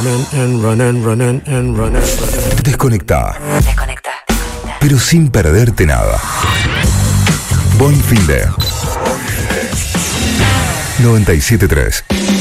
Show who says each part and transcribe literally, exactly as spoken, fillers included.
Speaker 1: And run and run and run and run.
Speaker 2: Desconecta.
Speaker 3: Desconecta.
Speaker 2: Pero sin perderte nada. Buen fin de noventa y siete punto tres.